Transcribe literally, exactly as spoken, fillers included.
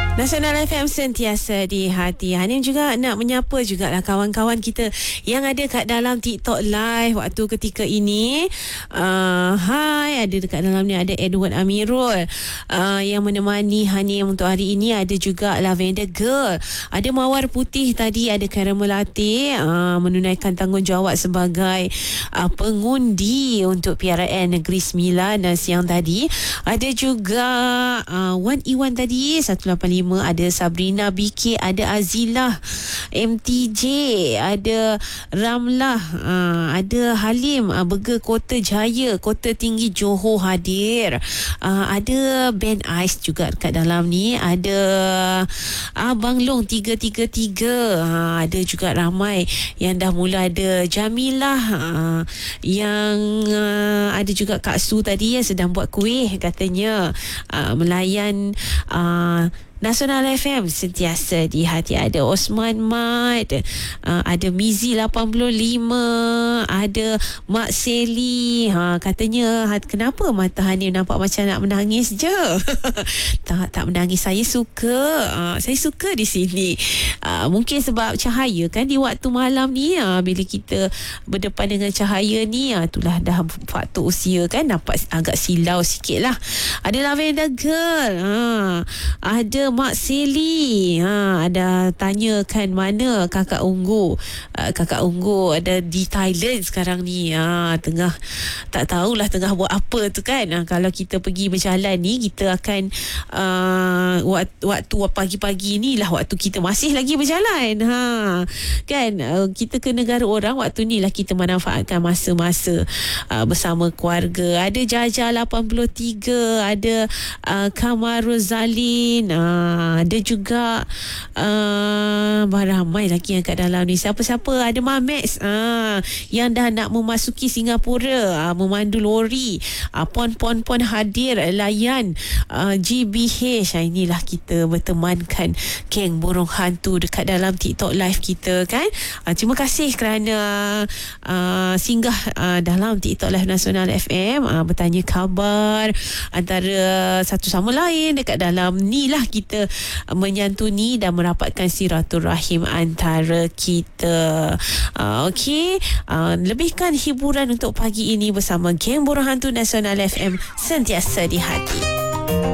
Nasional F M sentiasa di hati. Hanim juga nak menyapa jugalah kawan-kawan kita yang ada kat dalam TikTok live waktu ketika ini. Uh, hai, ada dekat dalam ni ada Edward Amirul uh, yang menemani Hanim untuk hari ini. Ada juga Lavender Girl, ada Mawar Putih tadi, ada Caramel Latte uh, menunaikan tanggungjawab sebagai uh, pengundi untuk P R N Negeri Sembilan dan siang tadi. Ada juga uh, Wan Iwan tadi seratus lapan puluh lima, ada Sabrina B K, ada Azilah M T J, ada Ramlah, uh, ada Halim uh, Burger Kota Jaya, Kota Tinggi Johor hadir. Uh, ada Ben Ais juga kat dalam ni, ada Abang Long tiga tiga tiga, uh, ada juga ramai yang dah mula. Ada Jamilah, uh, yang uh, ada juga Kak Su tadi yang sedang buat kuih katanya, uh, melayan uh, Nasional F M sentiasa di hati. Ada Osman Mat, uh, ada Mizi lapan puluh lima, ada Mak Seli. Ha, katanya, kenapa mata Hanim nampak macam nak menangis je? tak tak menangis, saya suka. Uh, saya suka di sini. Uh, mungkin sebab cahaya kan di waktu malam ni, uh, bila kita berdepan dengan cahaya ni, uh, itulah dah faktor usia kan, nampak agak silau sikit lah. Ada Lavender Girl, uh, ada Mak Seli, ha, ada tanyakan mana kakak Unggu. uh, kakak Unggu ada di Thailand sekarang ni, ha, tengah tak tahulah tengah buat apa tu kan. Ha, kalau kita pergi berjalan ni, kita akan uh, waktu, waktu pagi-pagi ni lah waktu kita masih lagi berjalan, ha, kan. Uh, kita ke negara orang, waktu ni lah kita manfaatkan masa-masa uh, bersama keluarga. Ada Jaja lapan puluh tiga, ada uh, Kamarul Zalin, uh, ada juga uh, ramai lagi yang kat dalam ni. Siapa-siapa? Ada Mamex, uh, yang dah nak memasuki Singapura, uh, memandu lori. uh, Pon-pon-pon hadir layan uh, G B H. uh, Inilah kita bertemankan geng burung hantu dekat dalam TikTok live kita kan. uh, Terima kasih kerana uh, singgah uh, dalam TikTok live Nasional F M, uh, bertanya khabar antara satu sama lain dekat dalam ni lah kita menyantuni dan merapatkan silaturahim antara kita. Uh, Okey, uh, lebihkan hiburan untuk pagi ini bersama geng Borang Hantu Nasional F M sentiasa di hati.